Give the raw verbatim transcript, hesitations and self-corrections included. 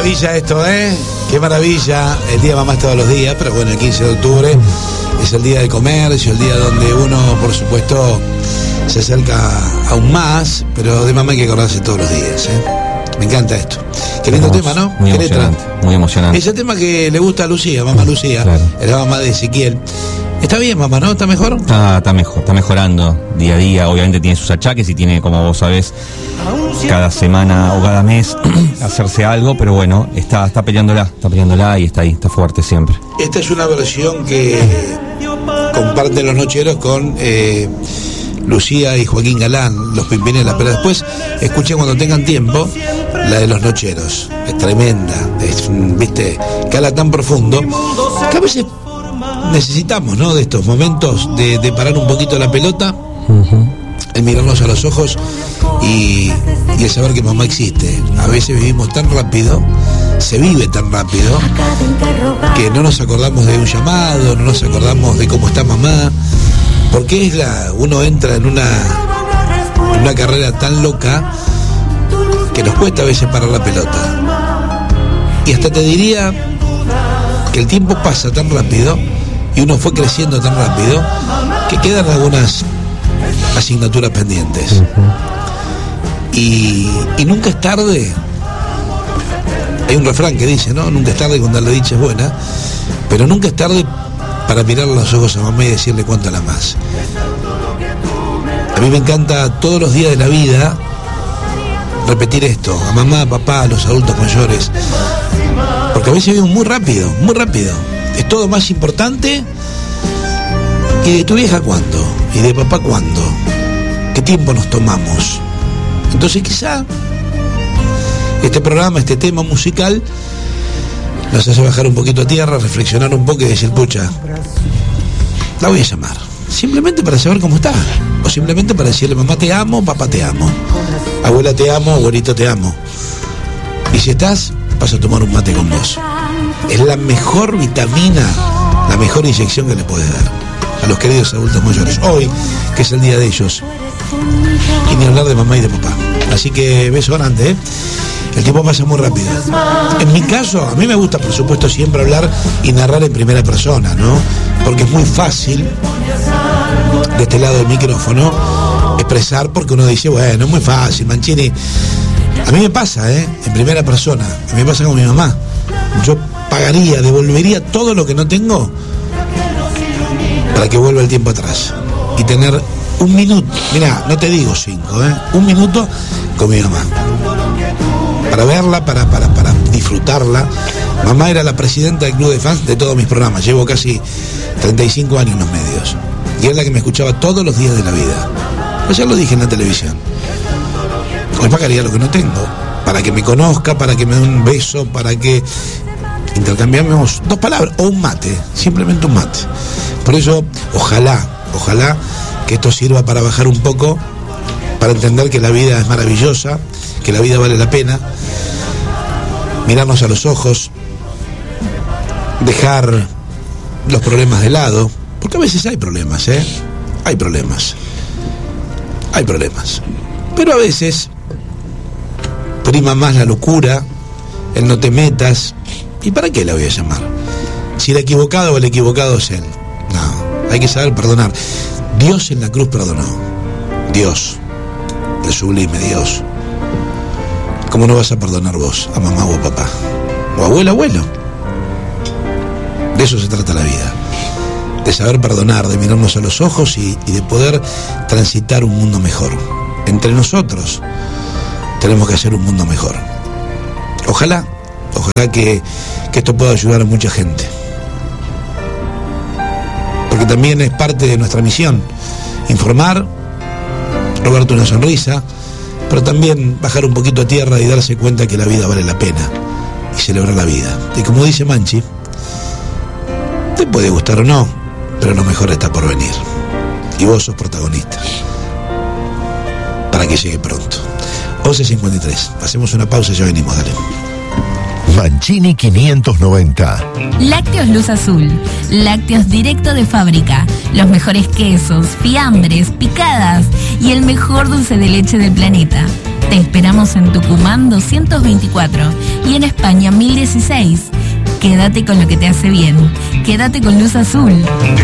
maravilla esto, ¿eh? Qué maravilla. El Día de Mamá es todos los días, pero bueno, el quince de octubre es el Día del Comercio, el día donde uno, por supuesto, se acerca aún más, pero de mamá hay que acordarse todos los días, ¿eh? Me encanta esto. Qué lindo Hermoso, tema, ¿no? Muy ¿Qué emocionante, letra? muy emocionante. Ese tema que le gusta a Lucía, mamá Lucía, Claro. es la mamá de Ezequiel. Está bien, mamá, ¿no? ¿Está mejor? Está, está mejor, está mejorando día a día. Obviamente tiene sus achaques y tiene, como vos sabés, cada semana o cada mes hacerse algo, pero bueno, está, está peleándola, está peleándola y está ahí, está fuerte siempre. Esta es una versión que comparten los nocheros con eh, Lucía y Joaquín Galán, los Pimpinela, pero después escuchen cuando tengan tiempo la de los nocheros. Es tremenda, es, viste, cala tan profundo que a veces necesitamos, ¿no? De estos momentos de, de parar un poquito la pelota, uh-huh. el mirarnos a los ojos y, y el saber que mamá existe. A veces vivimos tan rápido, se vive tan rápido, que no nos acordamos de un llamado, no nos acordamos de cómo está mamá, porque es la, uno entra en una, en una carrera tan loca que nos cuesta a veces parar la pelota. Y hasta te diría que el tiempo pasa tan rápido y uno fue creciendo tan rápido que quedan algunas asignaturas pendientes. Uh-huh. y, y nunca es tarde. Hay un refrán que dice, ¿no? Nunca es tarde cuando la dicha es buena, pero nunca es tarde para mirar los ojos a mamá y decirle cuánto la más. A mí me encanta todos los días de la vida repetir esto, a mamá, a papá, a los adultos mayores, porque a veces vivimos muy rápido, muy rápido. Es todo más importante. ¿Y de tu vieja cuándo? ¿Y de papá cuándo? ¿Qué tiempo nos tomamos? Entonces quizá este programa, este tema musical nos hace bajar un poquito a tierra, reflexionar un poco y decir, pucha, la voy a llamar, simplemente para saber cómo está, o simplemente para decirle, mamá te amo, papá te amo, abuela te amo, abuelito te amo, y si estás, vas a tomar un mate con vos. Es la mejor vitamina, la mejor inyección que le puedes dar a los queridos adultos mayores hoy, que es el día de ellos, y ni hablar de mamá y de papá. Así que beso grande, ¿eh? El tiempo pasa muy rápido. En mi caso, a mí me gusta, por supuesto, siempre hablar y narrar en primera persona, ¿no? Porque es muy fácil, de este lado del micrófono, expresar, porque uno dice, bueno, es muy fácil, Mancini. A mí me pasa, ¿eh? En primera persona. A mí me pasa con mi mamá. Yo pagaría, devolvería todo lo que no tengo para que vuelva el tiempo atrás y tener un minuto, mirá, no te digo cinco, ¿eh? Un minuto con mi mamá, para verla, para, para, para disfrutarla. Mamá era la presidenta del club de fans de todos mis programas. Llevo casi treinta y cinco años en los medios y es la que me escuchaba todos los días de la vida. Ayer lo dije en la televisión. Hoy pagaría lo que no tengo para que me conozca, para que me dé un beso, para que intercambiamos dos palabras o un mate, simplemente un mate. Por eso, ojalá, ojalá que esto sirva para bajar un poco, para entender que la vida es maravillosa, que la vida vale la pena, mirarnos a los ojos, dejar los problemas de lado, porque a veces hay problemas, ¿eh? Hay problemas, hay problemas, pero a veces prima más la locura, el no te metas. ¿Y para qué la voy a llamar? Si el equivocado o el equivocado es él. No, hay que saber perdonar. Dios en la cruz perdonó. Dios, el sublime Dios. ¿Cómo no vas a perdonar vos a mamá o a papá? O abuelo, abuelo. De eso se trata la vida. De saber perdonar, de mirarnos a los ojos y, y de poder transitar un mundo mejor. Entre nosotros tenemos que hacer un mundo mejor. Ojalá, ojalá que, que esto pueda ayudar a mucha gente. Porque también es parte de nuestra misión, informar, robarte una sonrisa, pero también bajar un poquito a tierra y darse cuenta que la vida vale la pena y celebrar la vida. Y como dice Manchi, te puede gustar o no, pero lo mejor está por venir. Y vos sos protagonista. Para que llegue pronto. once cincuenta y tres. Hacemos una pausa y ya venimos, dale. Mancini quinientos noventa. Lácteos Luz Azul. Lácteos directo de fábrica. Los mejores quesos, fiambres, picadas y el mejor dulce de leche del planeta. Te esperamos en Tucumán doscientos veinticuatro y en España mil dieciséis. Quédate con lo que te hace bien. Quédate con Luz Azul.